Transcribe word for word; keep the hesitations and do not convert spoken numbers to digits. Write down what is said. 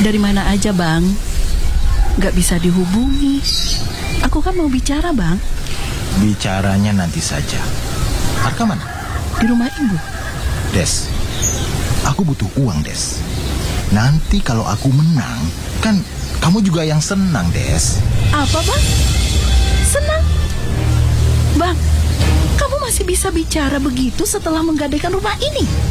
Dari mana aja, Bang? Gak bisa dihubungi. Aku kan mau bicara, Bang. Bicaranya nanti saja. Arka mana? Di rumah ibu. Des, aku butuh uang, Des. Nanti kalau aku menang, kan kamu juga yang senang, Des. Apa, Bang? Senang? Bang, kamu masih bisa bicara begitu setelah menggadaikan rumah ini?